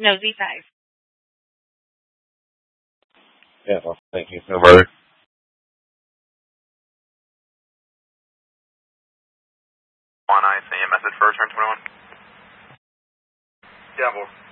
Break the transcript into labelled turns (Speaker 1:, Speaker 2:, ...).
Speaker 1: No, Z5.
Speaker 2: Yeah, well, thank you. No brother.
Speaker 3: I send you a message for return 21. Yeah, boy.